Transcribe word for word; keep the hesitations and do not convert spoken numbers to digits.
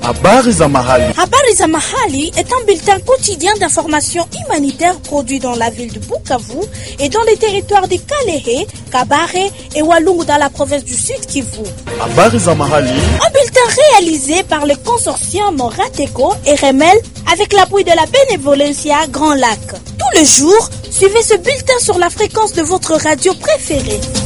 Habari za mahali. Habari za mahali est un bulletin quotidien d'information humanitaire produit dans la ville de Bukavu et dans les territoires de Kalehe, Kabare et Walungu dans la province du Sud Kivu. Habari za mahali. Un bulletin réalisé par le consortium Rateco et Remel avec l'appui de la Bénévolencia Grand Lac. Tous les jours, suivez ce bulletin sur la fréquence de votre radio préférée.